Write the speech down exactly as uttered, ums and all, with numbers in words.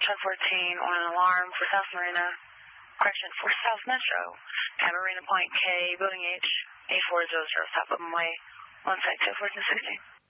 ten fourteen on an alarm for South Marina, correction, for South Metro, at Marina Point K, Building H, eight four zero zero, stop up my one side, two fourteen sixteen.